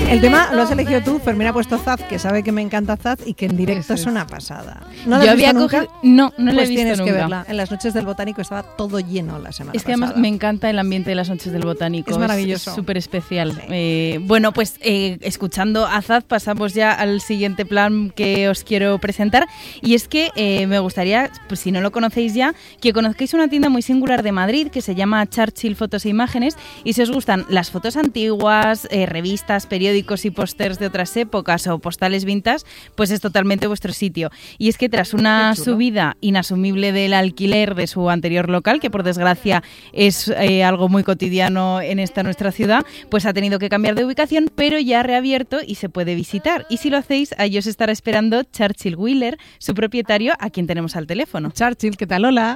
El tema lo has elegido tú, Fermín ha puesto Zaz, que sabe que me encanta Zaz y que en directo es una pasada. ¿No la has visto nunca? No la he Pues visto tienes nunca. que verla. En las noches del Botánico estaba todo lleno la semana pasada. Es que además me encanta el ambiente de las noches del Botánico. Es maravilloso. Es súper especial. Sí. Bueno, pues escuchando a Zaz pasamos ya al siguiente plan que os quiero presentar. Y es que me gustaría, pues si no lo conocéis ya, que conozcáis una tienda muy singular de Madrid que se llama Churchill Fotos e Imágenes. Y si os gustan las fotos antiguas, revistas, periódicos y pósters de otras épocas o postales vintage, pues es totalmente vuestro sitio. Y es que tras una subida inasumible del alquiler de su anterior local, que por desgracia es algo muy cotidiano en esta nuestra ciudad, pues ha tenido que cambiar de ubicación, pero ya ha reabierto y se puede visitar. Y si lo hacéis, ahí os estará esperando Churchill Wheeler, su propietario, a quien tenemos al teléfono. Churchill, ¿qué tal? Hola.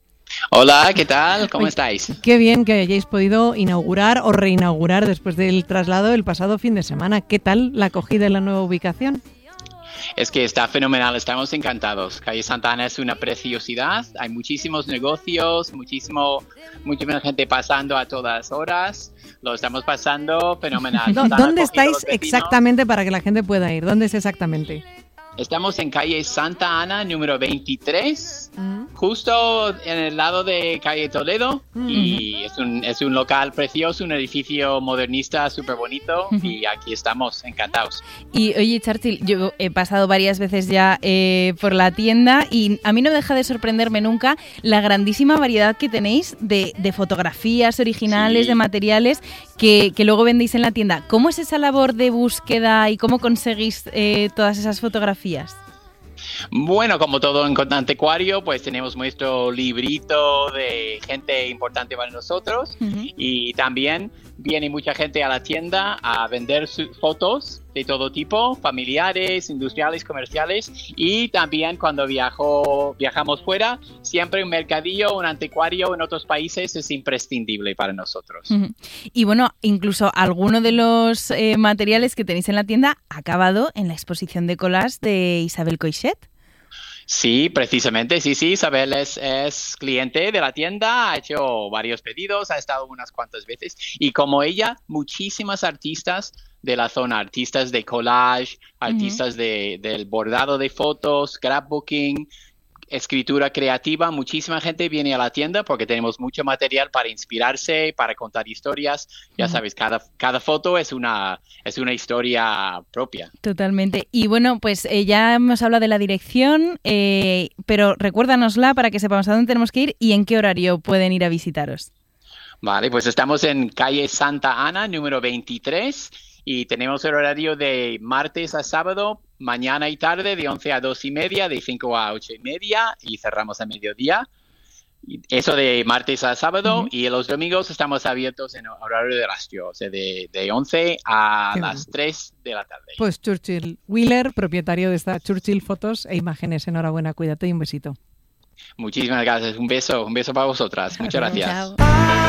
Hola, ¿qué tal? ¿Cómo estáis? Qué bien que hayáis podido inaugurar o reinaugurar después del traslado el pasado fin de semana. ¿Qué tal la acogida en la nueva ubicación? Es que está fenomenal, estamos encantados. Calle Santa Ana es una preciosidad, hay muchísimos negocios, muchísima gente pasando a todas horas, lo estamos pasando fenomenal. ¿Dónde estáis exactamente para que la gente pueda ir? ¿Dónde es exactamente? Estamos en calle Santa Ana, número 23, justo en el lado de calle Toledo, y es un local precioso, un edificio modernista súper bonito, y aquí estamos, encantados. Y oye, Churchill, yo he pasado varias veces ya por la tienda y a mí no deja de sorprenderme nunca la grandísima variedad que tenéis de fotografías originales, de materiales que luego vendéis en la tienda. ¿Cómo es esa labor de búsqueda y cómo conseguís todas esas fotografías? Bueno, como todo en anticuario, pues tenemos nuestro librito de gente importante para nosotros y también viene mucha gente a la tienda a vender sus fotos de todo tipo, familiares, industriales, comerciales, y también cuando viajamos fuera, siempre un mercadillo, un anticuario en otros países es imprescindible para nosotros. Y bueno, incluso alguno de los materiales que tenéis en la tienda ha acabado en la exposición de collage de Isabel Coixet. Sí, precisamente, sí, Isabel es cliente de la tienda, ha hecho varios pedidos, ha estado unas cuantas veces y como ella, muchísimas artistas de la zona, artistas de collage, artistas del bordado de fotos, scrapbooking, escritura creativa, muchísima gente viene a la tienda porque tenemos mucho material para inspirarse, para contar historias. Ya sabes, cada foto es una historia propia. Totalmente. Y bueno, pues ya hemos hablado de la dirección, pero recuérdanosla para que sepamos a dónde tenemos que ir y en qué horario pueden ir a visitaros. Vale, pues estamos en calle Santa Ana, número 23, y tenemos el horario de martes a sábado, mañana y tarde, de 11 a 2 y media, de 5 a 8 y media, y cerramos a mediodía. Eso de martes a sábado, y los domingos estamos abiertos en horario de rastro, o sea, de 11 a las 3 de la tarde. Pues Churchill Wheeler, propietario de esta Churchill Fotos e Imágenes. Enhorabuena, cuídate y un besito. Muchísimas gracias, un beso para vosotras. Muchas gracias. Chao.